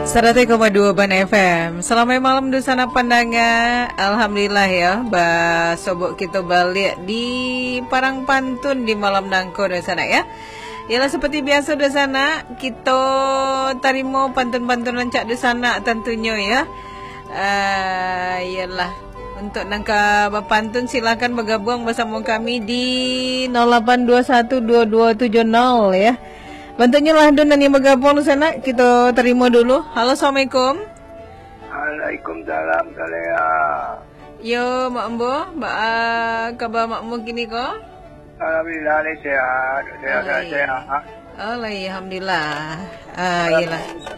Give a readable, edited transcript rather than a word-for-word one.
101,2 Ban FM. Selamat malam di sana pandangan. Alhamdulillah ya, sobok kita balik di Parang Pantun di malam nangko di sana ya. Yalah seperti biasa di sana kita terima pantun-pantun rancak di sana tentunya ya. Yalah untuk nangka pantun silakan bergabung bersama kami di 08212270 ya. Bantunya lah Don yang bergabung di sana. Kita terima dulu. Halo, assalamualaikum. Waalaikumsalam, Salea. Yo, Mak Embo, kabar Mak Embo gini kok? Alhamdulillah, sehat. Sehat. Alhamdulillah. Iyalah.